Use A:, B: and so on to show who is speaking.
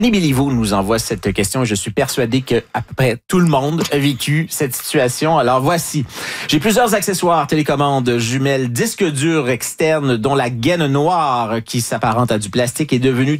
A: Nibilivo nous envoie cette question. Je suis persuadé que à peu près tout le monde a vécu cette situation. Alors voici. J'ai plusieurs accessoires, télécommandes, jumelles, disques durs externes, dont la gaine noire qui s'apparente à du plastique est devenue